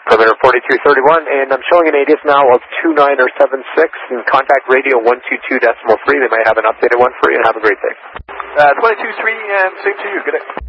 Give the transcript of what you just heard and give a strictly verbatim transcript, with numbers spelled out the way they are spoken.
Perimeter forty-three thirty-one, and I'm showing an A D I S now of two nine or seven six, and contact radio one two two decimal three. They might have an updated one for you, and have a great day. Uh, twenty-two three, and same to you. Good day.